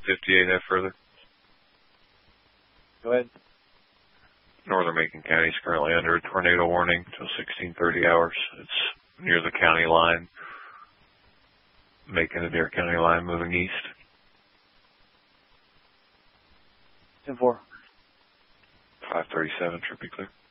58, have further. Go ahead. Northern Macon County is currently under a tornado warning until 16:30 hours. It's near the county line, Macon and Dare County line, moving east. 10-4. 537, should be clear.